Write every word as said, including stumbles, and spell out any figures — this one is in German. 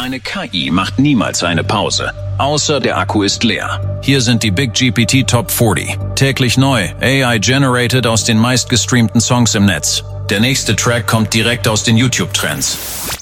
Eine K I macht niemals eine Pause, außer der Akku ist leer. Hier sind die Big G P T Top vierzig. Täglich neu, A I-generated aus den meistgestreamten Songs im Netz. Der nächste Track kommt direkt aus den YouTube-Trends.